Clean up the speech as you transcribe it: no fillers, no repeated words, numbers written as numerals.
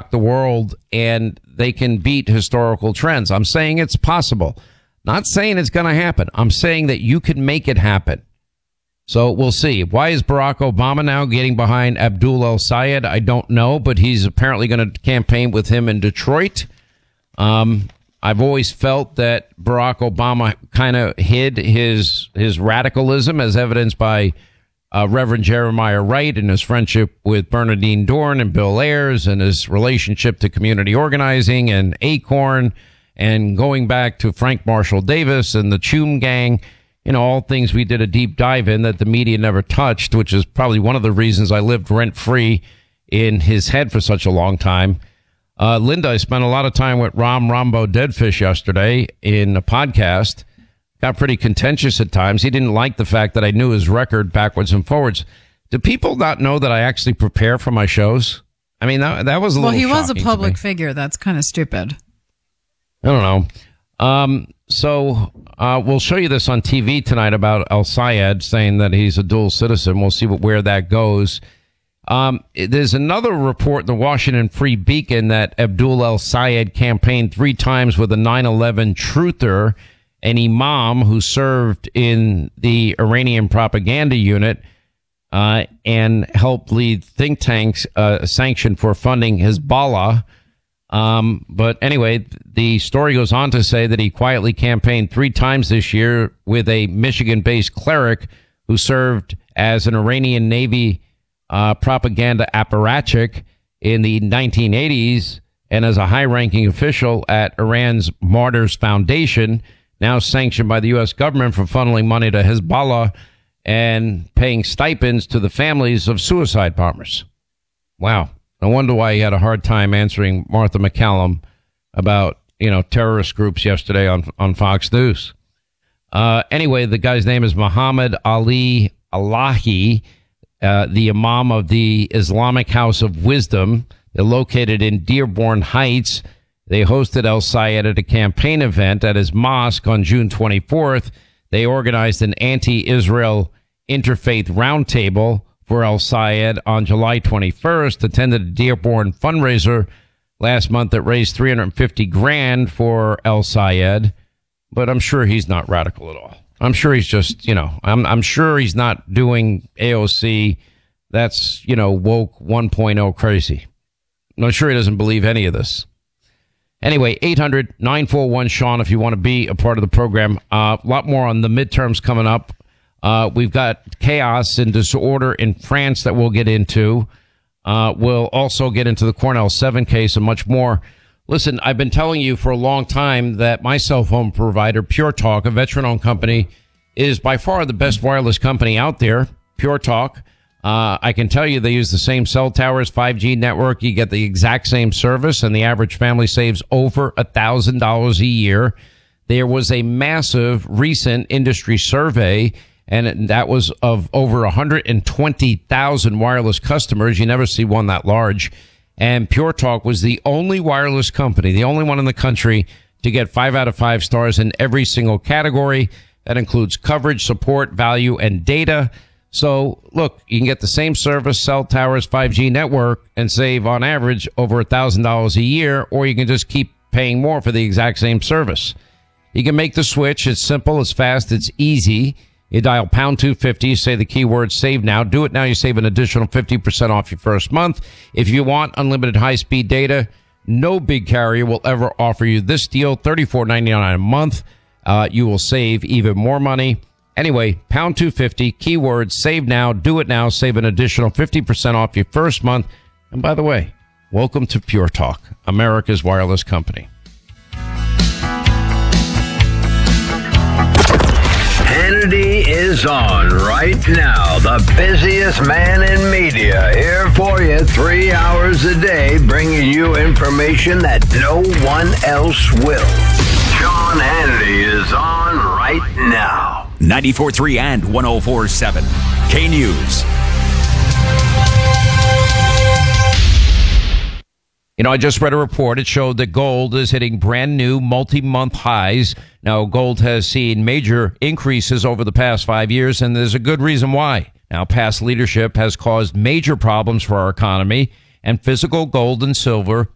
shock the world and they can beat historical trends. I'm saying it's possible. Not saying it's going to happen. I'm saying that you can make it happen. So we'll see. Why is Barack Obama now getting behind Abdul El-Sayed? I don't know, but he's apparently going to campaign with him in Detroit. I've always felt that Barack Obama kind of hid his radicalism, as evidenced by Reverend Jeremiah Wright and his friendship with Bernardine Dohrn and Bill Ayers and his relationship to community organizing and Acorn and going back to Frank Marshall Davis and the Choom Gang. You know, all things we did a deep dive in that the media never touched, which is probably one of the reasons I lived rent-free in his head for such a long time. Linda, I spent a lot of time with Rambo Deadfish yesterday in a podcast. Got pretty contentious at times. He didn't like the fact that I knew his record backwards and forwards. Do people not know that I actually prepare for my shows? I mean, that was a little shocking. Well, he was a public figure. That's kind of stupid. I don't know. So we'll show you this on TV tonight about El-Sayed saying that he's a dual citizen. We'll see where that goes. There's another report in the Washington Free Beacon that Abdul El-Sayed campaigned 3 times with a 9/11 truther, an imam who served in the Iranian propaganda unit and helped lead think tanks sanctioned for funding Hezbollah. But anyway, the story goes on to say that he quietly campaigned 3 times this year with a Michigan-based cleric who served as an Iranian Navy propaganda apparatchik in the 1980s and as a high-ranking official at Iran's Martyrs Foundation, now sanctioned by the U.S. government for funneling money to Hezbollah and paying stipends to the families of suicide bombers. Wow. No wonder why he had a hard time answering Martha McCallum about, terrorist groups yesterday on Fox News. Anyway, the guy's name is Muhammad Ali Alahi, the Imam of the Islamic House of Wisdom. They're located in Dearborn Heights. They hosted El-Sayed at a campaign event at his mosque on June 24th. They organized an anti-Israel interfaith roundtable for El-Sayed on July 21st, attended a Dearborn fundraiser last month that raised $350,000 for El-Sayed. But I'm sure he's not radical at all. I'm sure he's just, I'm sure he's not doing AOC. That's, woke 1.0 crazy. I'm sure he doesn't believe any of this. Anyway, 800-941-SEAN if you want to be a part of the program. A lot more on the midterms coming up. We've got chaos and disorder in France that we'll get into. We'll also get into the Cornell 7 case and much more. Listen, I've been telling you for a long time that my cell phone provider, Pure Talk, a veteran-owned company, is by far the best wireless company out there. Pure Talk. I can tell you they use the same cell towers, 5G network. You get the exact same service, and the average family saves over $1,000 a year. There was a massive recent industry survey, and that was of over 120,000 wireless customers. You never see one that large. And Pure Talk was the only wireless company, the only one in the country to get 5 out of 5 stars in every single category. That includes coverage, support, value, and data. So, look, you can get the same service, cell towers, 5G network, and save on average over $1,000 a year, or you can just keep paying more for the exact same service. You can make the switch. It's simple, it's fast, it's easy. You dial pound 250, say the keyword save now. Do it now. You save an additional 50% off your first month. If you want unlimited high-speed data, no big carrier will ever offer you this deal, $34.99 a month. You will save even more money. Anyway, pound 250, keyword save now. Do it now. Save an additional 50% off your first month. And by the way, welcome to Pure Talk, America's wireless company. Hannity is on right now. The busiest man in media, here for you 3 hours a day, bringing you information that no one else will. Sean Hannity is on right now. 94.3 and 104.7. K-News. I just read a report. It showed that gold is hitting brand new multi-month highs. Now, gold has seen major increases over the past 5 years, and there's a good reason why. Now, past leadership has caused major problems for our economy, and physical gold and silver